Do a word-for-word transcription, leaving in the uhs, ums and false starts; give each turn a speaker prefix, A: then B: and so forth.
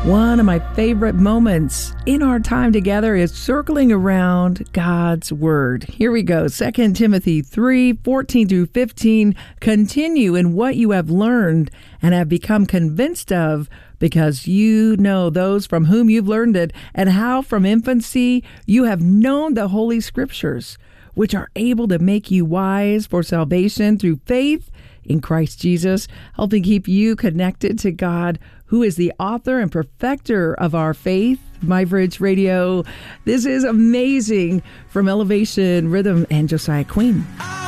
A: One of my favorite moments in our time together is circling around God's Word. Here we go. Second Timothy three, fourteen through fifteen. Continue in what you have learned and have become convinced of, because you know those from whom you've learned it, and how from infancy you have known the Holy Scriptures, which are able to make you wise for salvation through faith in Christ Jesus, helping keep you connected to God, who is the author and perfecter of our faith. My Bridge Radio. This is amazing from Elevation Rhythm and Josiah Queen.